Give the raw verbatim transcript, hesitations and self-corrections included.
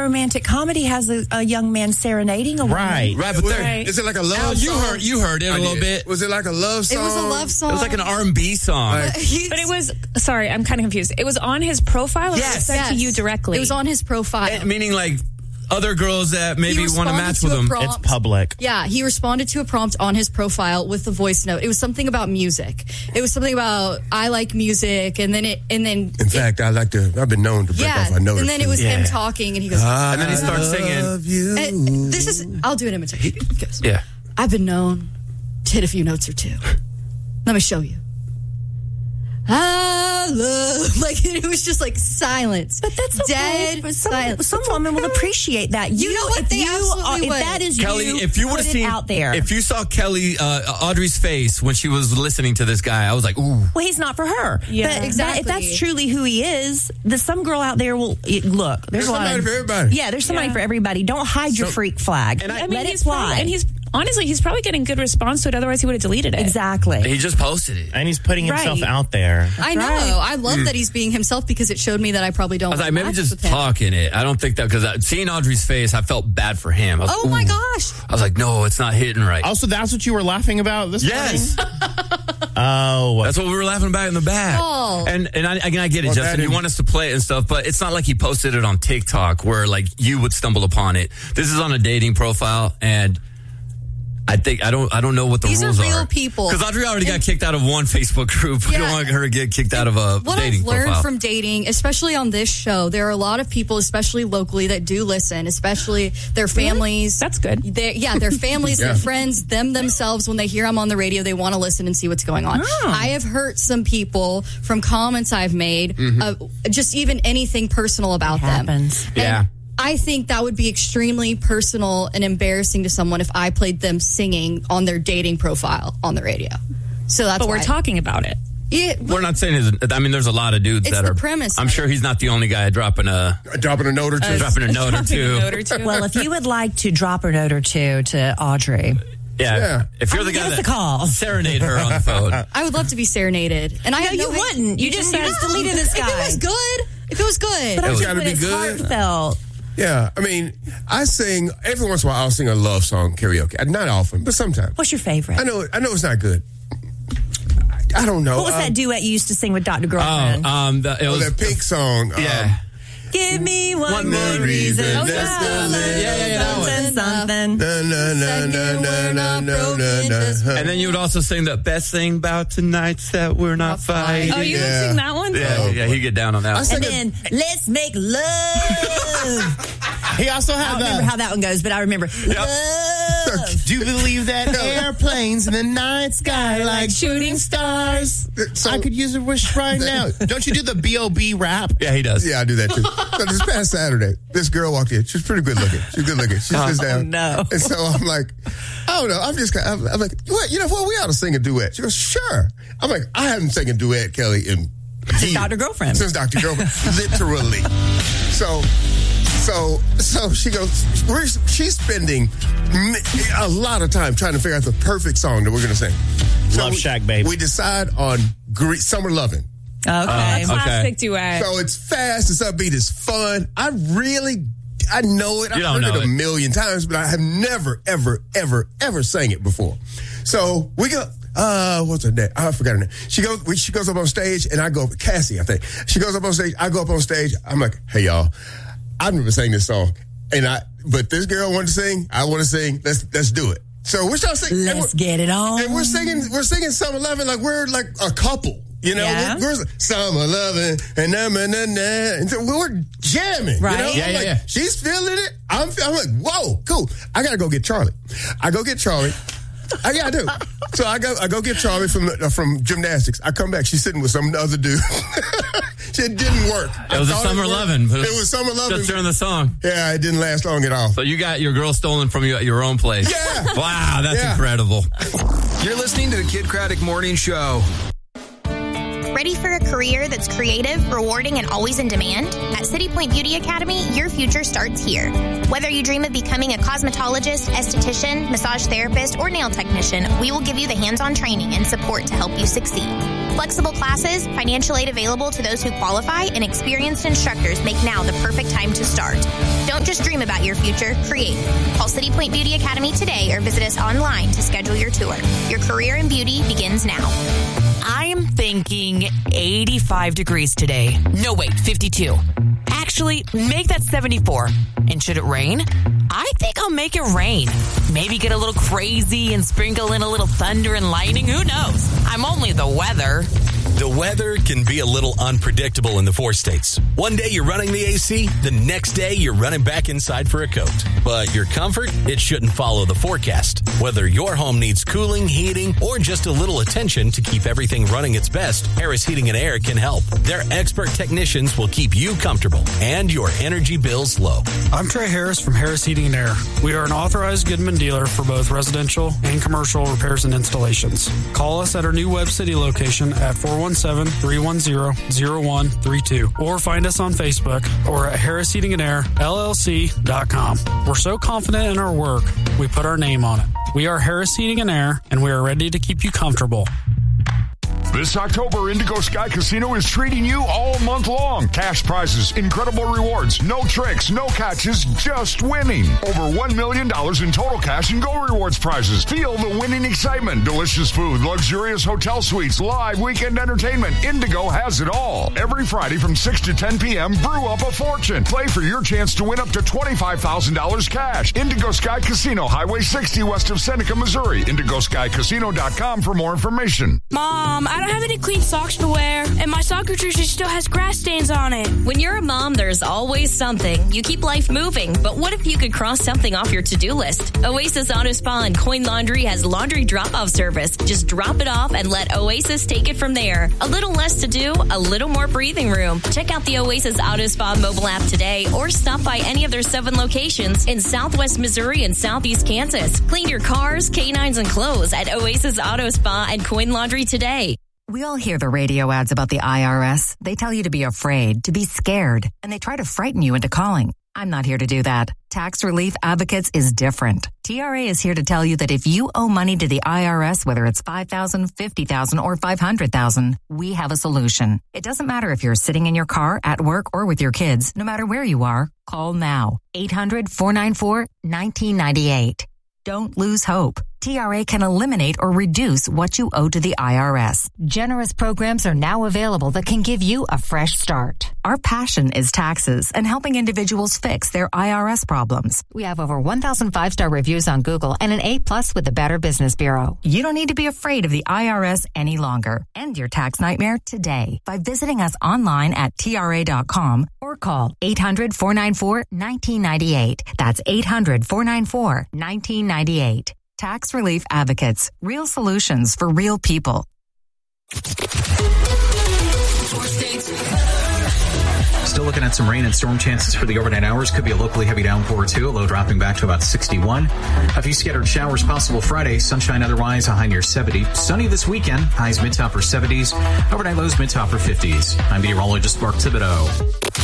romantic comedy has a, a young man serenading a woman. Right, right. But there, Right. is it like a love Al, song? you heard, you heard it a I little did. bit. Was it like a love song? It was a love song. It was like an R and B song. Like- But it was, sorry, I'm kind of confused. It was on his profile or Yes. it was sent to Yes. you directly? It was on his profile. And meaning like other girls that maybe He want to responded match to with a him. prompt. It's public. Yeah, he responded to a prompt on his profile with the voice note. It was something about music. It was something about I like music, and then it, and then In fact, I like to. I've been known to break yeah, off. I know. and then it was Yeah. him talking, and he goes, I And then he starts love singing. You. and "This is I'll do an imitation." He goes, Yeah. I've been known to hit a few notes or two. Let me show you. I love like it was just like silence, But that's okay. dead But some, silence. some women will appreciate that. You know what? If They you absolutely are, if would. that is Kelly, you, if you would put have it seen out there. if you saw Kelly uh, Audrey's face when she was listening to this guy, I was like, ooh. Well, he's not for her. Yeah. But Exactly. that, if that's truly who he is, the some girl out there will it, look. There's, There's a lot somebody of, for everybody. Yeah, there's somebody Yeah. for everybody. Don't hide your So- freak flag. And I- I mean, Let he's it fly. probably, and he's honestly, he's probably getting good response to it. Otherwise, he would have deleted it. exactly. He just posted it. And he's putting himself Right. out there. I know. right. I love that he's being himself because it showed me that I probably don't. I was like, want to maybe match just with him. talking it. I don't think that because seeing Audrey's face, I felt bad for him. I was, Oh my ooh. gosh! I was like, no, it's not hitting right. Also, that's what you were laughing about this Yes, morning? Oh. that's what we were laughing about in the back. Oh. And and I, again, I get it, Well, that Justin. You didn't- want us to play it and stuff, but it's not like he posted it on TikTok where like you would stumble upon it. This is on a dating profile, and I think I don't I don't know what the These are rules real people. Because Audrey already got kicked out of one Facebook group. We Yeah. don't want her to get kicked out of a What dating I've learned profile. from dating, especially on this show, there are a lot of people, especially locally, that do listen, especially their families. That's good. Their, yeah, their families, Yeah. their friends, them themselves, when they hear I'm on the radio, they want to listen and see what's going on. I have hurt some people from comments I've made, uh, just even anything personal about them. happens. And Yeah. I think that would be extremely personal and embarrassing to someone if I played them singing on their dating profile on the radio. So that's But we're why- talking about it. Yeah, We're not saying his, I mean, there's a lot of dudes It's that the are. premise I'm of sure it. he's not the only guy dropping a Dropping a note or two. dropping a note or Dropping two. a note or two. Well, if you would like to drop a note or two to Audrey, Yeah. Yeah. If you're the give guy us that a call. serenade her on the phone. I would love to be serenaded. And I No, have no you hate- wouldn't. You just- you just deleted this If guy. it was good, if it was good. but I It's think gotta when be it's good. heartfelt. Yeah, I mean, I sing every once in a while. I'll sing a love song karaoke. Not often, but sometimes. What's your favorite? I know. I know it's not good. I, I don't know. What was Um, that duet you used to sing with Doctor Girlfriend? Oh, um, the, it Oh, was that Pink song. um, Yeah. Give me one, One more more reason. reason Oh, just to yeah. live. Yeah, yeah, yeah, that one. Something, something. Na, na, na, na, na, na, na, na, na. And then you would also sing the best thing about tonight's that we're not fighting. Oh, you Yeah. would sing that one? Yeah, yeah, he get down on that I one. sang And a- then let's make love. He also I had don't remember the. how that one goes, but I remember love. Do you believe that airplanes in the night sky like shooting stars? So- I could use a wish right now. Don't you do the B O B rap? Yeah, he does. Yeah, I do that too. So this past Saturday, this girl walked in. She's pretty good looking. She's good looking. She sits down. no. And so I'm like, I don't know. I'm just, I'm, I'm like, what? You know what? We ought to sing a duet. She goes, sure. I'm like, I haven't sang a duet, Kelly, in years. Doctor Girlfriend. Since Doctor Girlfriend, literally. So, so, so she goes. We're, she's spending a lot of time trying to figure out the perfect song that we're going to sing. So Love we- Shack, baby. We decide on Gre- Summer Lovin'. Okay. Classic duet. So it's fast, it's upbeat, it's fun. I really, I know it. I've You don't heard know it a it. million times, but I have never, ever, ever, ever sang it before. So we go, uh, what's her name? I forgot her name. She goes, we, she goes up on stage, and I go, Cassie, I think. She goes up on stage, I go up on stage, I'm like, hey, y'all, I've never sang this song. And I, but this girl wanted to sing, I want to sing, let's, let's do it. So we're starting singing. Let's get it on. And we're singing, we're singing Summer Lovin' like we're like a couple. You know, Yeah. we're, we're Summer Lovin' and na na na na. And so we're jamming. Right. You know? Yeah, I'm yeah, like, yeah. she's feeling it. I'm, I'm like, whoa, cool. I gotta go get Charlie. I go get Charlie. I, yeah, I do. So I go, I go get Charlie from uh, from gymnastics. I come back. She's sitting with some other dude. It didn't work. It was I a thought Summer worked. Lovin', but It was Summer Lovin'. Just during the song. Yeah, it didn't last long at all. So you got your girl stolen from you at your own place. Yeah. Wow, that's Yeah. incredible. You're listening to the Kid Craddock Morning Show. Ready for a career that's creative, rewarding, and always in demand? At City Point Beauty Academy, your future starts here. Whether you dream of becoming a cosmetologist, esthetician, massage therapist, or nail technician, we will give you the hands-on training and support to help you succeed. Flexible classes, financial aid available to those who qualify, and experienced instructors make now the perfect time to start. Don't just dream about your future, create. Call City Point Beauty Academy today or visit us online to schedule your tour. Your career in beauty begins now. I'm thinking eighty-five degrees today. No, wait, fifty-two. Actually, make that seventy-four. And should it rain? I think I'll make it rain. Maybe get a little crazy and sprinkle in a little thunder and lightning. Who knows? I'm only the weather. The weather can be a little unpredictable in the four states. One day you're running the A C, the next day you're running back inside for a coat. But your comfort, it shouldn't follow the forecast. Whether your home needs cooling, heating, or just a little attention to keep everything running its best, Harris Heating and Air can help. Their expert technicians will keep you comfortable and your energy bills low. I'm Trey Harris from Harris Heating and Air. We are an authorized Goodman dealer for both residential and commercial repairs and installations. Call us at our new Webb City location at four one seven, three one zero, zero one three two or find us on Facebook or at harris heating and air l l c dot com. We're so confident in our work, we put our name on it. We are Harris Heating and Air, and we are ready to keep you comfortable. This October, Indigo Sky Casino is treating you all month long. Cash prizes, incredible rewards, no tricks, no catches, just winning. Over one million dollars in total cash and Go Rewards prizes. Feel the winning excitement. Delicious food, luxurious hotel suites, live weekend entertainment. Indigo has it all. Every Friday from six to ten p.m., brew up a fortune. Play for your chance to win up to twenty-five thousand dollars cash. Indigo Sky Casino, Highway sixty west of Seneca, Missouri. indigo sky casino dot com for more information. Mom, I don't have any clean socks to wear, and my soccer jersey still has grass stains on it. When you're a mom, there's always something. You keep life moving, but what if you could cross something off your to-do list? Oasis Auto Spa and Coin Laundry has laundry drop-off service. Just drop it off and let Oasis take it from there. A little less to do, a little more breathing room. Check out the Oasis Auto Spa mobile app today or stop by any of their seven locations in Southwest Missouri and Southeast Kansas. Clean your cars, canines, and clothes at Oasis Auto Spa and Coin Laundry today. We all hear the radio ads about the I R S. They tell you to be afraid, to be scared, and they try to frighten you into calling. I'm not here to do that. Tax Relief Advocates is different. T R A is here to tell you that if you owe money to the I R S, whether it's five thousand dollars, fifty thousand dollars, or five hundred thousand dollars, we have a solution. It doesn't matter if you're sitting in your car, at work, or with your kids. No matter where you are, call now. eight hundred, four nine four, one nine nine eight. Don't lose hope. T R A can eliminate or reduce what you owe to the I R S. Generous programs are now available that can give you a fresh start. Our passion is taxes and helping individuals fix their I R S problems. We have over one thousand five-star reviews on Google and an A plus with the Better Business Bureau. You don't need to be afraid of the I R S any longer. End your tax nightmare today by visiting us online at T R A dot com or call eight hundred, four nine four, one nine nine eight. That's eight hundred, four nine four, one nine nine eight. Tax Relief Advocates. Real solutions for real people. Still looking at some rain and storm chances for the overnight hours. Could be a locally heavy downpour, too. A low dropping back to about sixty-one. A few scattered showers possible Friday. Sunshine otherwise, a high near seventy. Sunny this weekend. Highs mid-to upper seventies. Overnight lows mid-to upper fifties. I'm meteorologist Mark Thibodeau.